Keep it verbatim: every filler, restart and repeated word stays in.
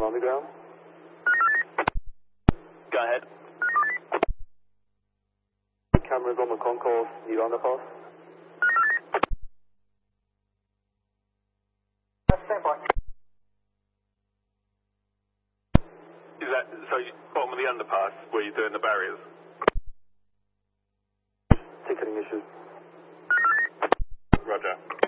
on the ground. Go ahead. Cameras on the concourse, need underpass. Is that, so you, bottom of the underpass, where you're doing the barriers? Ticketing issues. Roger.